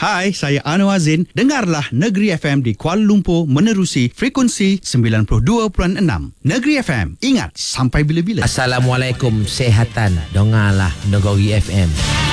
Hai, saya Anwar Zain. Dengarlah Negeri FM di Kuala Lumpur menerusi frekuensi 92.6. Negeri FM, ingat sampai bila-bila. Assalamualaikum, sehatan. Dengarlah Negeri FM.